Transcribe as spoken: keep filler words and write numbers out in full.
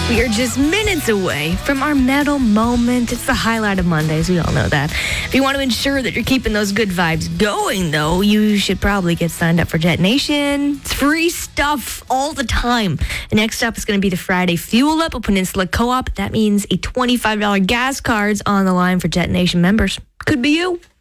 We are just minutes away from our medal moment. It's the highlight of Mondays. We all know that. If you want to ensure that you're keeping those good vibes going, though, you should probably get signed up for Jet Nation. It's free stuff all the time. And next up is going to be the Friday Fuel Up at Peninsula Co-op. That means a twenty-five dollars gas card's on the line for Jet Nation members. Could be you.